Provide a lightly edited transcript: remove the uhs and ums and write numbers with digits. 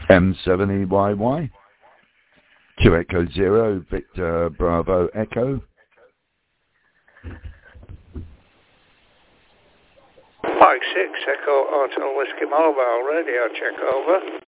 M7EYY. 2 Echo Zero, Victor Bravo Echo. Mike 6, Echo Hotel Whiskey Mobile, radio check over.